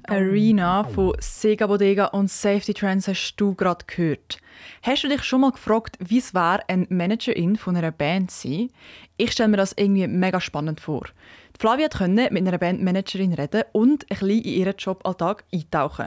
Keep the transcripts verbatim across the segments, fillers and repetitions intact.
Arena von Sega Bodega und Safety Trends hast du gerade gehört. Hast du dich schon mal gefragt, wie es wäre, eine Managerin von einer Band zu sein? Ich stelle mir das irgendwie mega spannend vor. Die Flavia konnte mit einer Bandmanagerin reden und ein bisschen in ihren Joballtag eintauchen.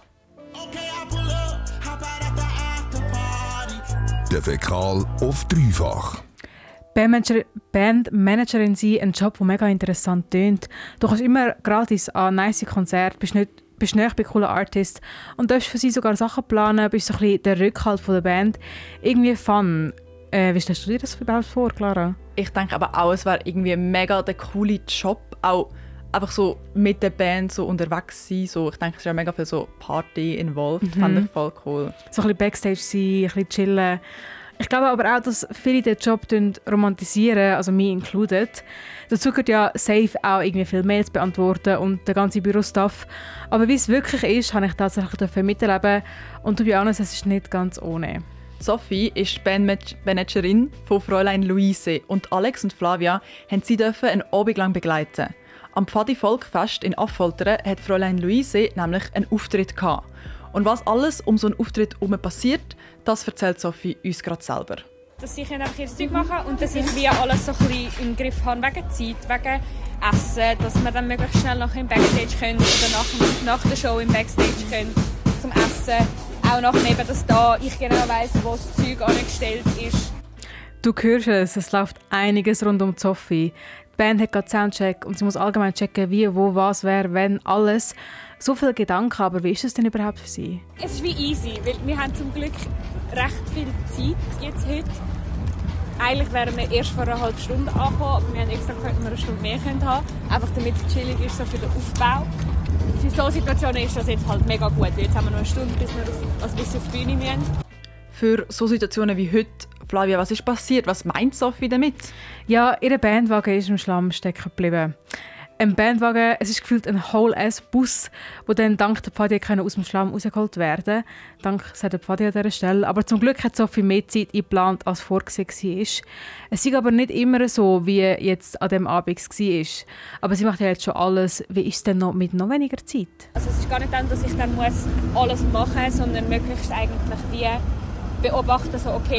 Der Fäkal auf dreifach. Bandmanager, Bandmanagerin sein, ein Job, der mega interessant tönt. Du kannst immer gratis an nice Konzerte, bist nicht bist näher bei coolen Artists und darfst für sie sogar Sachen planen, bist so ein bisschen der Rückhalt von der Band. Irgendwie fun. Äh, wie stellst du dir das überhaupt vor, Clara? Ich denke aber auch, es wäre irgendwie mega der coole Job, auch einfach so mit der Band so unterwegs sein. So, ich denke, es ist ja mega viel so Party involved. Mhm. Fände ich voll cool. So ein bisschen Backstage sein, ein bisschen chillen. Ich glaube aber auch, dass viele den Job romantisieren, also mich included. Dazu gehört ja safe auch irgendwie viele Mails beantworten und der ganze Bürostuff. Aber wie es wirklich ist, habe ich tatsächlich miterleben und to be honest, es ist nicht ganz ohne. Sophie ist die Bandmanagerin von Fräulein Luise und Alex und Flavia haben sie dürfen einen Abend lang begleiten. Am Pfadi-Volkfest in Affoltern hat Fräulein Luise nämlich einen Auftritt gehabt. Und was alles um so einen Auftritt herum passiert, das erzählt Sophie uns gerade selber. Dass ich einfach ihr Zeug mache und dass ich wie alles so ein bisschen im Griff habe, wegen Zeit, wegen Essen, dass wir dann möglichst schnell nachher im Backstage können oder nach, nach der Show im Backstage können zum Essen. Auch nachher eben, dass da ich genau weiss, wo das Zeug angestellt ist. Du hörst es, es läuft einiges rund um Sophie. Die Band hat gerade Soundcheck und sie muss allgemein checken, wie, wo, was, wer, wenn, alles. So viele Gedanken, aber wie ist es denn überhaupt für sie? Es ist wie easy, weil wir haben zum Glück recht viel Zeit jetzt heute. Eigentlich wären wir erst vor einer halben Stunde angekommen, aber wir haben extra gesagt, dass wir eine Stunde mehr haben können. Einfach damit es chillig ist so für den Aufbau. Für solche Situationen ist das jetzt halt mega gut. Jetzt haben wir noch eine Stunde, bis wir auf, also bis wir auf die Bühne müssen. Für so Situationen wie heute, Flavia, was ist passiert? Was meint Sophie damit? Ja, ihr Bandwagen ist im Schlamm stecken geblieben. Ein Bandwagen, es ist gefühlt ein Whole-ass-Bus, der dann dank der Pfadi aus dem Schlamm rausgeholt werden konnte. Dank der Pfadi an dieser Stelle. Aber zum Glück hat Sophie mehr Zeit eingeplant, als vorgesehen war. Es ist aber nicht immer so, wie jetzt an diesem Abend war. Aber sie macht ja jetzt schon alles. Wie ist es denn noch mit noch weniger Zeit? Also es ist gar nicht dann, dass ich dann muss alles machen muss, sondern möglichst eigentlich wie beobachten, so, okay,